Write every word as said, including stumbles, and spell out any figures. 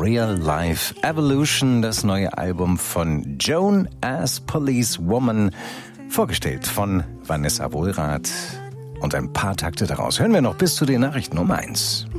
Real Life Evolution, das neue Album von Joan as Policewoman, vorgestellt von Vanessa Wohlrath. Und ein paar Takte daraus hören wir noch bis zu den Nachrichten um eins.